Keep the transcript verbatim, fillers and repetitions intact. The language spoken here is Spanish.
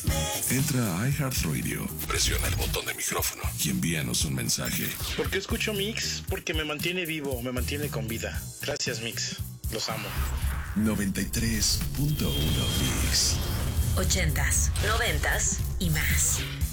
Entra a iHeartRadio, presiona el botón de micrófono y envíanos un mensaje. ¿Por qué escucho Mix? Porque me mantiene vivo, me mantiene con vida. Gracias, Mix. Los amo. noventa y tres punto uno Mix. Ochentas, noventas y más.